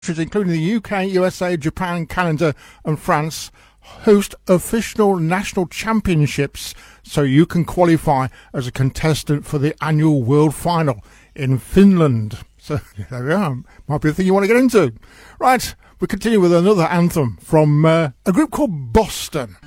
including the UK, USA, Japan, Canada and France, host official national championships so you can qualify as a contestant for the annual World Final in Finland. So there we are. Might be the thing you want to get into. Right, we continue with another anthem from a group called Boston.